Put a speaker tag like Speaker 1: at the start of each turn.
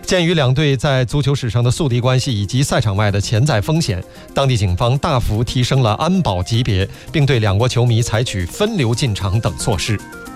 Speaker 1: 鉴于两队在足球史上的宿敌关系以及赛场外的潜在风险，当地警方大幅提升了安保级别，并对两国球迷采取分流进场等措施。